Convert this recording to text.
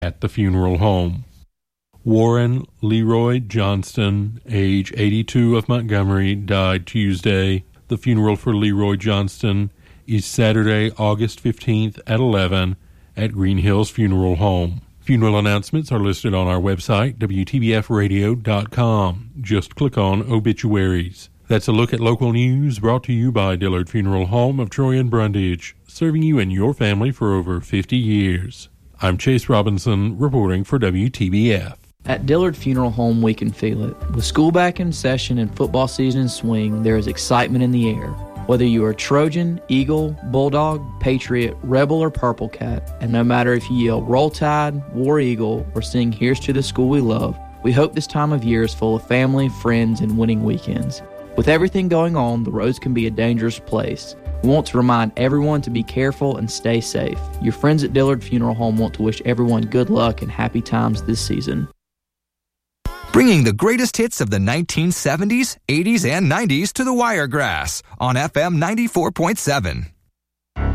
at the funeral home. Warren Leroy Johnston, age 82, of Montgomery, died Tuesday. The funeral for Leroy Johnston is Saturday, August 15th at 11 at Green Hills Funeral Home. Funeral announcements are listed on our website, WTBFradio.com. Just click on Obituaries. That's a look at local news brought to you by Dillard Funeral Home of Troy and Brundage, serving you and your family for over 50 years. I'm Chase Robinson, reporting for WTBF. At Dillard Funeral Home, we can feel it. With school back in session and football season in swing, there is excitement in the air. Whether you are Trojan, Eagle, Bulldog, Patriot, Rebel, or Purple Cat, and no matter if you yell Roll Tide, War Eagle, or sing Here's to the School We Love, we hope this time of year is full of family, friends, and winning weekends. With everything going on, the roads can be a dangerous place. We want to remind everyone to be careful and stay safe. Your friends at Dillard Funeral Home want to wish everyone good luck and happy times this season. Bringing the greatest hits of the 1970s, 80s, and 90s to the Wiregrass on FM 94.7.